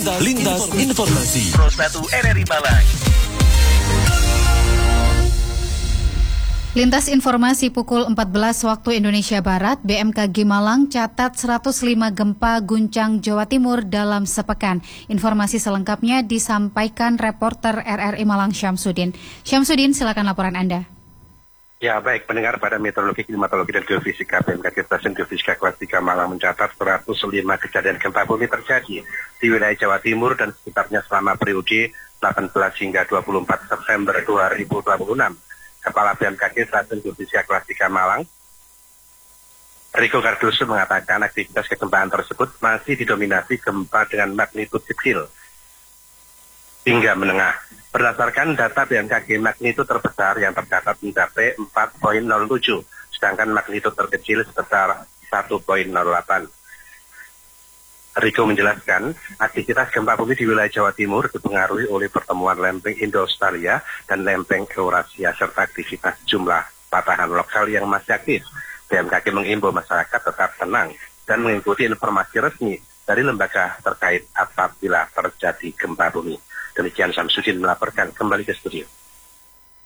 Lintas Informasi. Pro 1 RRI Malang. Lintas informasi pukul 14 waktu Indonesia Barat, BMKG Malang catat 105 gempa guncang Jawa Timur dalam sepekan. Informasi selengkapnya disampaikan reporter RRI Malang Syamsuddin. Syamsuddin, silakan laporan Anda. Ya, baik, pendengar Badan Meteorologi, Klimatologi, dan Geofisika BMKG Stasiun Geofisika Kelas 3 Malang mencatat 105 kejadian gempa bumi terjadi di wilayah Jawa Timur dan sekitarnya selama periode 18 hingga 24 September 2026. Kepala BMKG Stasiun Geofisika Kelas 3 Malang, Riko Cardoso, mengatakan aktivitas kegempaan tersebut masih didominasi gempa dengan magnitud kecil hingga menengah. Berdasarkan data BMKG, magnitud terbesar yang tercatat mencapai 4,07, sedangkan magnitud terkecil sebesar 1,08. Riko menjelaskan, aktivitas gempa bumi di wilayah Jawa Timur dipengaruhi oleh pertemuan lempeng Indo-Australia dan lempeng Eurasia serta aktivitas jumlah patahan lokal yang masih aktif. BMKG mengimbau masyarakat tetap tenang dan mengikuti informasi resmi dari lembaga terkait apabila terjadi gempa bumi. Demikian Syamsuddin melaporkan, kembali ke studio.